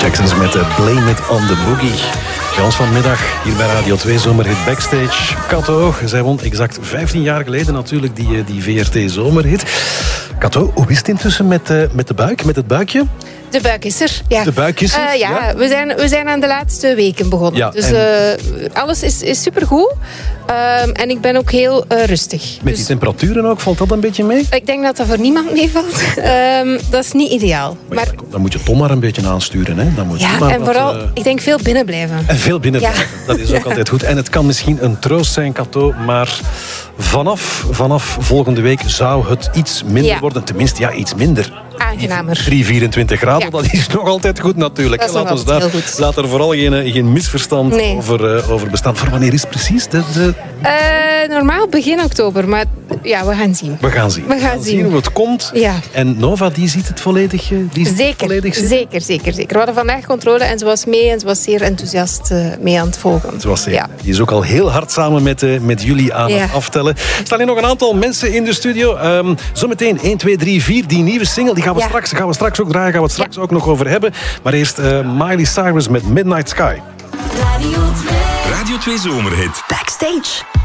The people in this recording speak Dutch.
Jacksons met Blame It on the Boogie. Bij ons vanmiddag hier bij Radio 2 Zomerhit Backstage. Kato, zij won exact 15 jaar geleden natuurlijk die VRT Zomerhit. Kato, hoe is het intussen met de buik, met het buikje? De buik is er, ja. De buik is er? Ja. We zijn aan de laatste weken begonnen. Ja, dus alles is supergoed. En ik ben ook heel rustig. Met die temperaturen ook, valt dat een beetje mee? Ik denk dat voor niemand meevalt. Dat is niet ideaal. Maar dan moet je Tom maar een beetje aansturen. Hè? Dan moet je maar en vooral, ik denk veel binnen blijven. En veel binnen blijven, dat is ook altijd goed. En het kan misschien een troost zijn, Kato, maar vanaf volgende week zou het iets minder worden. Tenminste, iets minder. Aangenamer. 24 graden, dat is nog altijd goed natuurlijk. Laat er vooral geen misverstand over bestaan. Voor wanneer is het precies? Normaal begin oktober, maar we gaan zien. We gaan zien hoe het komt. Ja. En Nova, die ziet het volledig Zeker. We hadden vandaag controle en ze was mee en ze was zeer enthousiast mee aan het volgen. Die is ook al heel hard samen met jullie aan het aftellen. Er staan hier nog een aantal mensen in de studio. Zometeen 1, 2, 3, 4. Die nieuwe single die gaan we straks ook draaien. Gaan we het straks ook nog over hebben. Maar eerst Miley Cyrus met Midnight Sky. Radio 2 Zomerhit. Backstage.